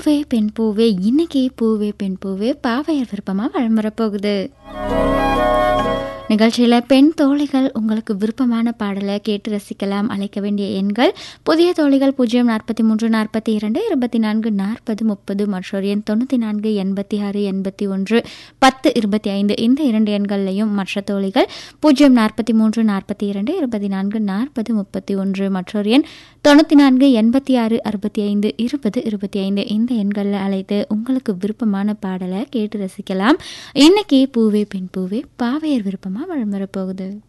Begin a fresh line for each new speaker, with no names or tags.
பூவே பெண் பூவே இன்னைக்கு பூவே பெண் பூவே பாவையர் விருப்பமாக வழங்குறப்போகுது. நிகழ்ச்சியில் பெண் தோழிகள் உங்களுக்கு விருப்பமான பாடலை கேட்டு ரசிக்கலாம். அழைக்க வேண்டிய எண்கள் புதிய தோழிகள் 043 42 24 40 30 மற்றொரு எண் 94 86 81 10 25. இந்த 2 எண்கள்லையும் மற்ற தோழிகள் 043 42 24 40 31 மற்றொரு எண் 94 86 65 20 25. இந்த எண்களில் அழைத்து உங்களுக்கு விருப்பமான பாடலை கேட்டு ரசிக்கலாம். இன்னைக்கு பூவே பெண் பூவே பாவையர் விருப்பமாக வழங்குற போகுது.